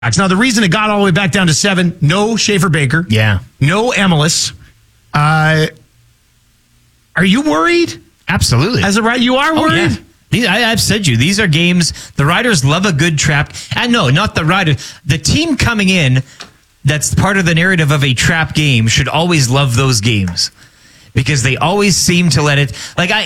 Now, the reason it got all the way back down to 7, no Schaefer Baker. Yeah. No Emelis. Are you worried? Absolutely. As a right, you are worried? I've said these are games, the Riders love a good trap. And no, not the Riders. The team coming in that's part of the narrative of a trap game should always love those games. Because they always seem to let it...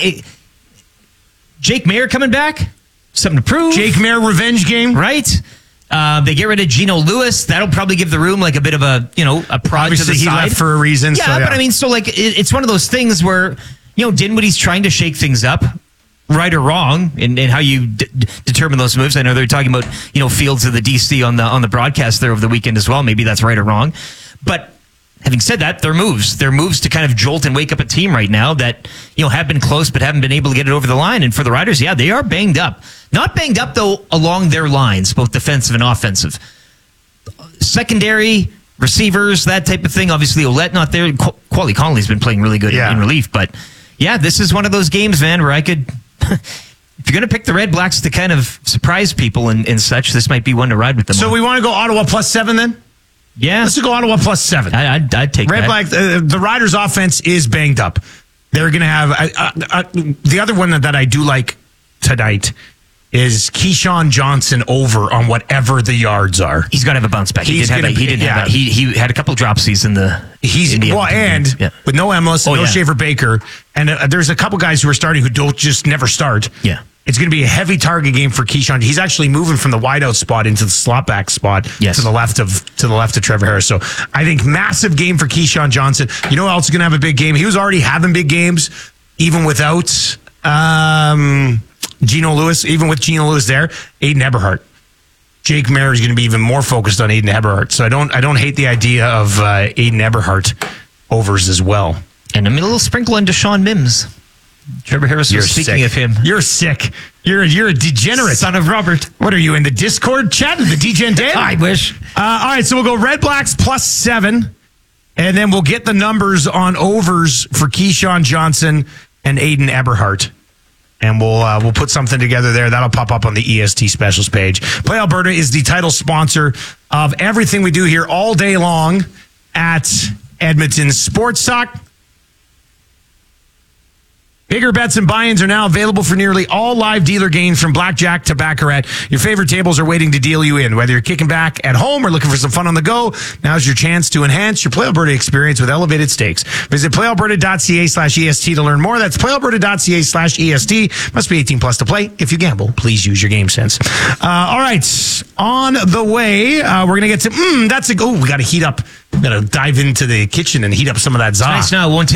Jake Maier coming back? Something to prove. Jake Maier revenge game. Right? They get rid of Geno Lewis. That'll probably give the room like a bit of a prod to the side. He left for a reason. Yeah, but I mean, it's one of those things where, Dinwiddie's trying to shake things up, right or wrong, in how you determine those moves. I know they're talking about, Fields of the DC on the broadcast there over the weekend as well. Maybe that's right or wrong. But having said that, they're moves to kind of jolt and wake up a team right now that, have been close but haven't been able to get it over the line. And for the Riders, they are banged up. Not banged up, though, along their lines, both defensive and offensive. Secondary, receivers, that type of thing. Obviously, Ouellette not there. Quali Connolly's been playing really good in relief. But, this is one of those games, man, where I could... If you're going to pick the Red Blacks to kind of surprise people and such, this might be one to ride with them. So we want to go Ottawa +7 then? Yeah. Let's go Ottawa +7. I'd take Red that. Black, the Riders' offense is banged up. They're going to have... the other one that I do like tonight is Keyshawn Johnson over on whatever the yards are. He's got to have a bounce back. He had a couple dropsies in the... with no Emelis, no Schaefer Baker, and there's a couple guys who are starting who don't just never start. Yeah. It's going to be a heavy target game for Keyshawn. He's actually moving from the wideout spot into the slot back spot to the left of Trevor Harris. So I think massive game for Keyshawn Johnson. You know who else is going to have a big game? He was already having big games, even without Geno Lewis. Even with Geno Lewis there, Aiden Eberhardt. Jake Maier is going to be even more focused on Aiden Eberhardt. So I don't hate the idea of Aiden Eberhardt overs as well. And a little sprinkle into Sean Mims. Trevor Harris was speaking of him. You're sick. You're a degenerate. Son of Robert. What are you, in the Discord chat? The DJ and Dan? I wish. All right, so we'll go Red Blacks +7. And then we'll get the numbers on overs for Keyshawn Johnson and Aiden Eberhardt. And we'll put something together there. That'll pop up on the EST specials page. Play Alberta is the title sponsor of everything we do here all day long at Edmonton Sports Talk. Bigger bets and buy-ins are now available for nearly all live dealer games from blackjack to baccarat. Your favorite tables are waiting to deal you in. Whether you're kicking back at home or looking for some fun on the go, now's your chance to enhance your Play Alberta experience with elevated stakes. Visit playalberta.ca/EST to learn more. That's playalberta.ca/EST. Must be 18 plus to play. If you gamble, please use your game sense. All right. On the way, we're going to get to, we got to heat up. We got to dive into the kitchen and heat up some of that za. It's nice now. It won't take